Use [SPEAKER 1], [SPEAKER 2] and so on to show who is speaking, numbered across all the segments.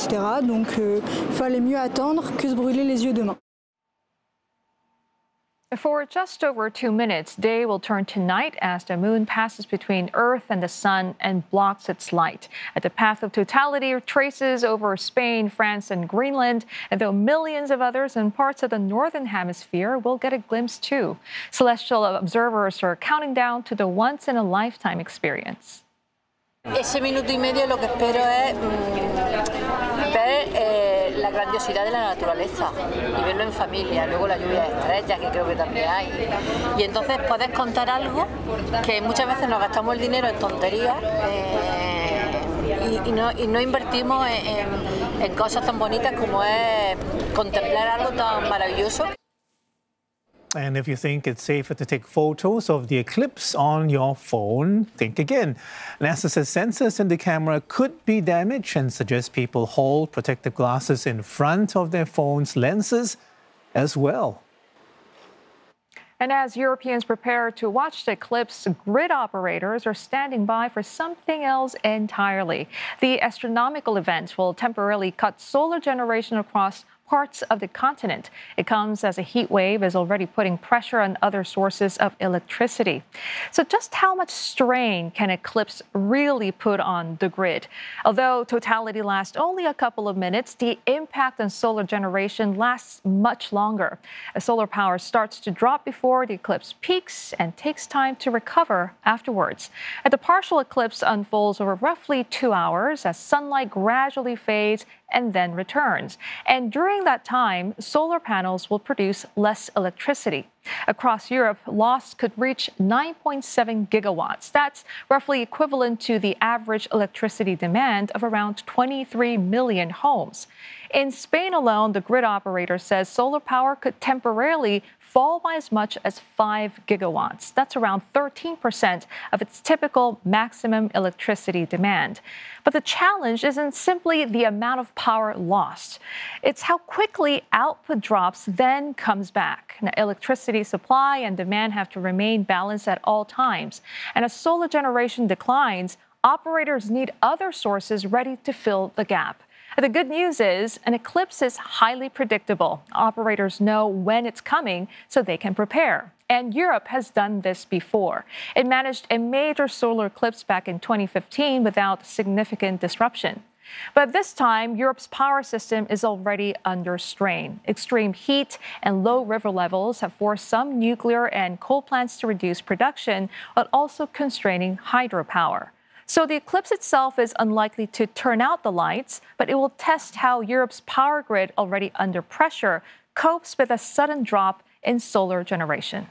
[SPEAKER 1] etc. Donc il fallait mieux attendre que se brûler les yeux demain.
[SPEAKER 2] For just over 2 minutes, day will turn to night as the moon passes between Earth and the sun and blocks its light. The path of totality traces over Spain, France, and Greenland, and though millions of others in parts of the northern hemisphere will get a glimpse too. Celestial observers are counting down to the once-in-a-lifetime experience.
[SPEAKER 3] Ese minuto y medio lo que espero es ver la grandiosidad de la naturaleza y verlo en familia, luego la lluvia de estrellas que creo que también hay, y entonces poder contar algo que muchas veces nos gastamos el dinero en tonterías y no invertimos en cosas tan bonitas como es contemplar algo tan maravilloso.
[SPEAKER 4] And if you think it's safer to take photos of the eclipse on your phone, think again. NASA says sensors in the camera could be damaged and suggests people hold protective glasses in front of their phone's lenses as well.
[SPEAKER 2] And as Europeans prepare to watch the eclipse, grid operators are standing by for something else entirely. The astronomical event will temporarily cut solar generation across parts of the continent. It comes as a heat wave is already putting pressure on other sources of electricity. So just how much strain can eclipse really put on the grid? Although totality lasts only a couple of minutes, the impact on solar generation lasts much longer. As solar power starts to drop before the eclipse peaks and takes time to recover afterwards. And the partial eclipse unfolds over roughly 2 hours as sunlight gradually fades and then returns. And during that time, solar panels will produce less electricity. Across Europe, loss could reach 9.7 gigawatts. That's roughly equivalent to the average electricity demand of around 23 million homes. In Spain alone, the grid operator says solar power could temporarily fall by as much as 5 gigawatts. That's around 13% of its typical maximum electricity demand. But the challenge isn't simply the amount of power lost. It's how quickly output drops, then comes back. Now, electricity supply and demand have to remain balanced at all times. And as solar generation declines, operators need other sources ready to fill the gap. The good news is an eclipse is highly predictable. Operators know when it's coming so they can prepare. And Europe has done this before. It managed a major solar eclipse back in 2015 without significant disruption. But this time, Europe's power system is already under strain. Extreme heat and low river levels have forced some nuclear and coal plants to reduce production, while also constraining hydropower. So the eclipse itself is unlikely to turn out the lights, but it will test how Europe's power grid, already under pressure, copes with a sudden drop in solar generation.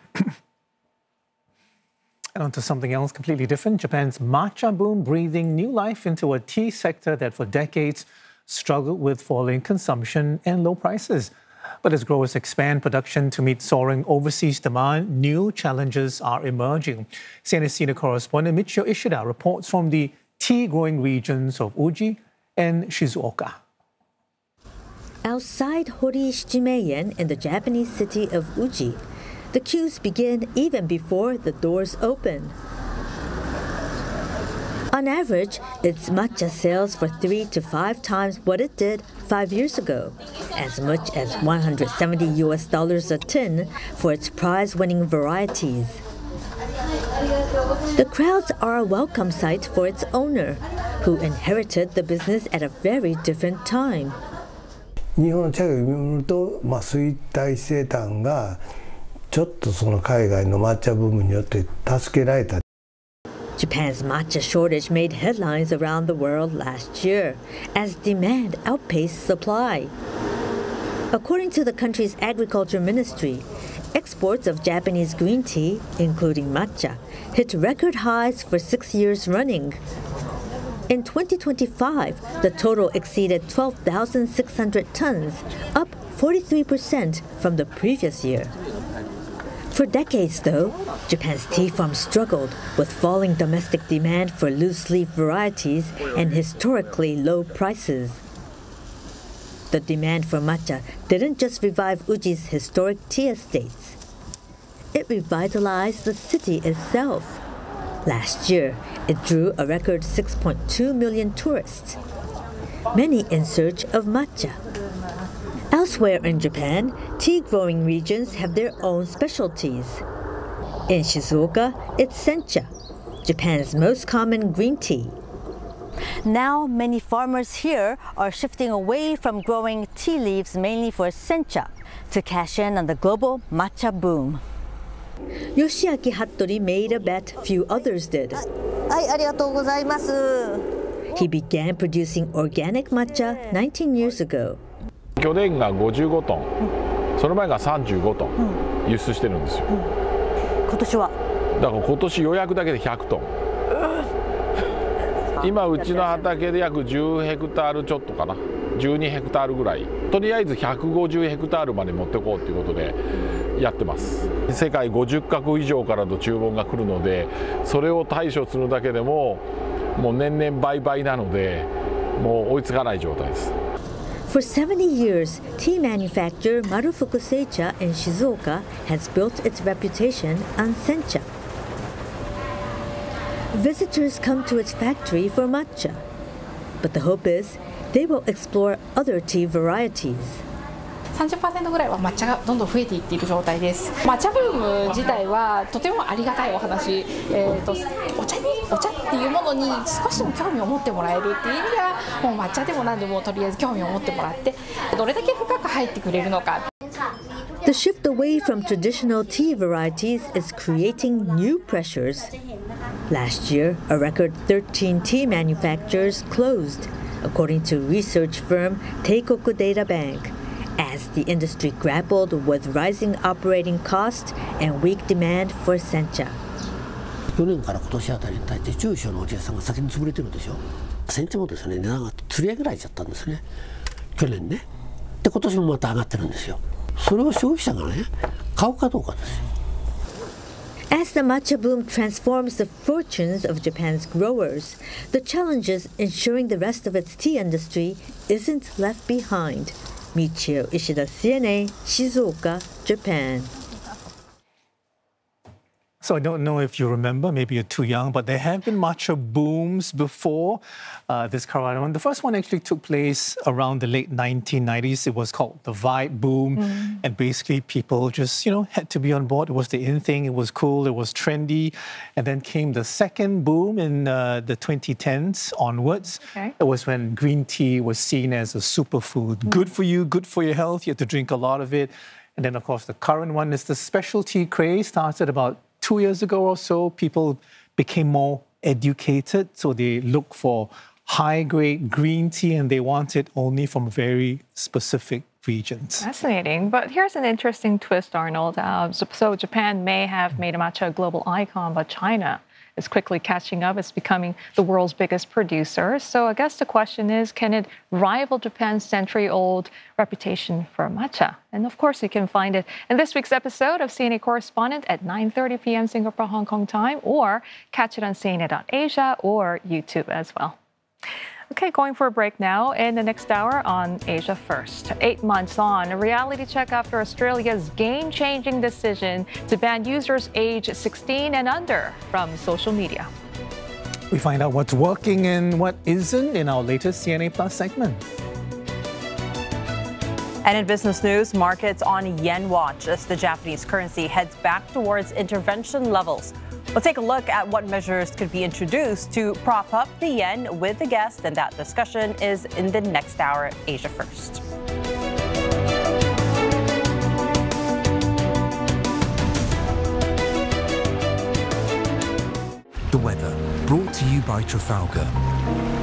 [SPEAKER 4] And on to something else completely different. Japan's matcha boom breathing new life into a tea sector that for decades struggled with falling consumption and low prices. But as growers expand production to meet soaring overseas demand, new challenges are emerging. CNN senior correspondent Michio Ishida reports from the tea-growing regions of Uji and Shizuoka.
[SPEAKER 5] Outside Hori Shichimeien in the Japanese city of Uji, the queues begin even before the doors open. On average, its matcha sells for 3 to 5 times what it did 5 years ago, as much as $170 a tin for its prize-winning varieties. The crowds are a welcome sight for its owner, who inherited the business at a very different time.
[SPEAKER 6] 日本の茶葉を見ると、衰退してたんが、ちょっとその海外の抹茶ブームによって助けられた。
[SPEAKER 5] Japan's matcha shortage made headlines around the world last year as demand outpaced supply. According to the country's agriculture ministry, exports of Japanese green tea, including matcha, hit record highs for 6 years running. In 2025, the total exceeded 12,600 tons, up 43% from the previous year. For decades, though, Japan's tea farms struggled with falling domestic demand for loose-leaf varieties and historically low prices. The demand for matcha didn't just revive Uji's historic tea estates. It revitalized the city itself. Last year, it drew a record 6.2 million tourists. many in search of matcha. Elsewhere in Japan, tea-growing regions have their own specialties. In Shizuoka, it's sencha, Japan's most common green tea.
[SPEAKER 7] Now, many farmers here are shifting away from growing tea leaves mainly for sencha to cash in on the global matcha boom.
[SPEAKER 5] Yoshiaki Hattori made a bet few others did. He began producing organic matcha 19 years ago.
[SPEAKER 8] 去年が55トン、その前が35トン輸出してるんですよ。
[SPEAKER 7] 今年は
[SPEAKER 8] だから今年予約だけで100トン。今うちの畑で約10ヘクタールちょっとかな、12ヘクタールぐらい。とりあえず150ヘクタールまで持ってこうということでやってます。世界50カ国以上からの注文が来るので、それを対処するだけでももう年々倍々なので、もう追いつかない状態です。
[SPEAKER 5] For 70 years, tea manufacturer Marufuku Seicha in Shizuoka has built its reputation on sencha. Visitors come to its factory for matcha, but the hope is they will explore other tea varieties.
[SPEAKER 9] 30% ぐらいは抹茶がどんどん増えていっている状態です。抹茶ブーム自体はとてもありがたいお話、お茶っていうものに少しでも興味を持ってもらえるっていう意味では、もう抹茶でも何でもとりあえず興味を持ってもらって、どれだけ深く入ってくれるのか。
[SPEAKER 5] The shift away from traditional tea varieties is creating new pressures. Last year, a record 13 tea manufacturers closed, according to research firm Teikoku Data Bank, as the industry grappled with rising operating costs and weak demand for sencha.
[SPEAKER 10] 去年から今年あたりに対して中小のお茶屋さんが先に潰れてるでしょ。煎茶もですね、値段がつり上げられちゃったんですね。去年ね。で今年もまた上がってるんですよ。それを消費者がね、買うかどうかですよ。
[SPEAKER 5] As the matcha boom transforms the fortunes of Japan's growers, the challenge is ensuring the rest of its tea industry isn't left behind. Michio Ishida, CNA, Shizuoka, Japan.
[SPEAKER 4] So I don't know if you remember, maybe you're too young, but there have been matcha booms before this current one. The first one actually took place around the late 1990s. It was called the Vibe Boom. And basically people just, had to be on board. It was the in thing. It was cool. It was trendy. And then came the second boom in the 2010s onwards. Okay. It was when green tea was seen as a superfood. Good for you, good for your health. You had to drink a lot of it. And then, of course, the current one is the specialty craze. Started about 2 years ago or so. People became more educated, so they look for high-grade green tea and they want it only from very specific regions.
[SPEAKER 2] Fascinating. But here's an interesting twist, Arnold. So Japan may have made matcha a global icon, but China is quickly catching up. It's becoming the world's biggest producer. So I guess the question is, can it rival Japan's century-old reputation for matcha? And of course, you can find it in this week's episode of CNA Correspondent at 9:30 p.m. Singapore, Hong Kong time, or catch it on CNA.Asia or YouTube as well. Okay, going for a break now. In the next hour on Asia First. 8 months on, a reality check after Australia's game-changing decision to ban users aged 16 and under from social media.
[SPEAKER 4] We find out what's working and what isn't in our latest CNA Plus segment.
[SPEAKER 11] And in business news, markets on yen watch as the Japanese currency heads back towards intervention levels. We'll take a look at what measures could be introduced to prop up the yen with the guest, and that discussion is in the next hour at Asia First.
[SPEAKER 12] The weather, brought to you by Trafalgar.